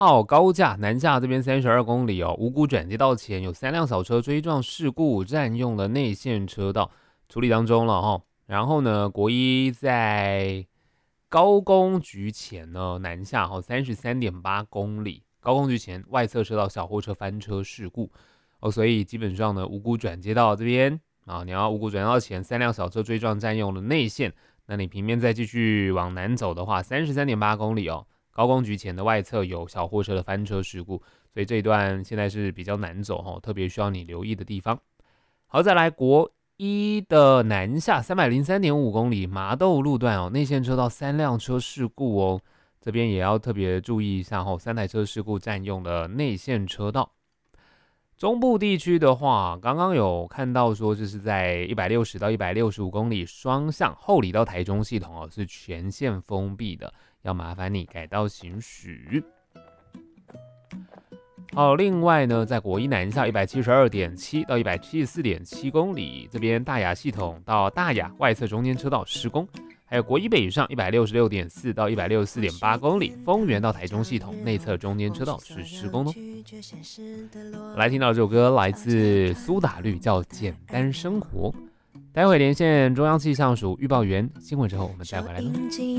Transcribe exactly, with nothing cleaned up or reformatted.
号高架南下这边三十二公里哦，五股转接道前有三辆小车追撞事故，占用了内线车道，处理当中了哈。然后呢，国一在高工局前呢南下哈三十三点八公里，高工局前外侧车道小货车翻车事故哦，所以基本上呢五股转接道这边啊，你要五股转接道前三辆小车追撞占用了内线，那你平面再继续往南走的话，三十三点八公里哦。高工局前的外侧有小货车的翻车事故，所以这一段现在是比较难走哈，特别需要你留意的地方。好，再来国一的南下三百零三点五公里麻豆路段哦，内线车道三辆车事故哦，这边也要特别注意一下哦，三台车事故占用了内线车道。中部地区的话，刚刚有看到说，就是在一百六十到一百六十五公里双向后里到台中系统哦，是全线封闭的。要麻烦你改道行驶。好，另外呢，在国一南下一百七十二点七到一百七十四点七公里，这边大雅系统到大雅外侧中间车道施工，还有国一北上一百六十六点四到一百六十四点八公里，丰原到台中系统内侧中间车道是施工哦。来听到这首歌，来自苏打绿，叫《简单生活》。待会连线中央气象署预报员新闻之后，我们再回来喽。